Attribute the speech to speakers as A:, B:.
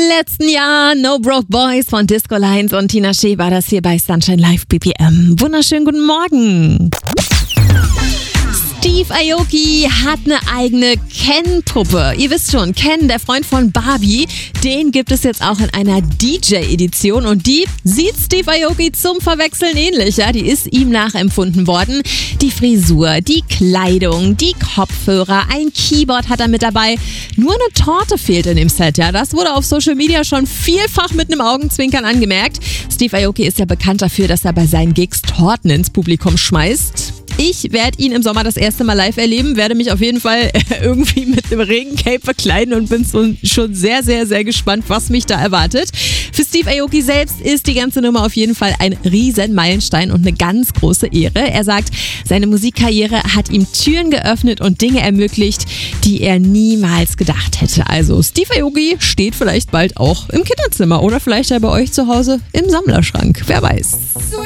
A: letzten Jahr No Broke Boys von Disco Lines und Tina Shea war das hier bei Sunshine Live BPM. Wunderschönen guten Morgen. Steve Aoki hat eine eigene Ken-Puppe. Ihr wisst schon, Ken, der Freund von Barbie, den gibt es jetzt auch in einer DJ-Edition und die sieht Steve Aoki zum Verwechseln ähnlich. Ja? Die ist ihm nachempfunden worden. Die Frisur, die Kleidung, die Kopfhörer, ein Keyboard hat er mit dabei. Nur eine Torte fehlt in dem Set. Ja? Das wurde auf Social Media schon vielfach mit einem Augenzwinkern angemerkt. Steve Aoki ist ja bekannt dafür, dass er bei seinen Gigs Torten ins Publikum schmeißt. Ich werde ihn im Sommer das erste Mal live erleben, werde mich auf jeden Fall irgendwie mit einem Regencape verkleiden und bin schon sehr, sehr, sehr gespannt, was mich da erwartet. Für Steve Aoki selbst ist die ganze Nummer auf jeden Fall ein riesen Meilenstein und eine ganz große Ehre. Er sagt, seine Musikkarriere hat ihm Türen geöffnet und Dinge ermöglicht, die er niemals gedacht hätte. Also Steve Aoki steht vielleicht bald auch im Kinderzimmer oder vielleicht ja bei euch zu Hause im Sammlerschrank. Wer weiß.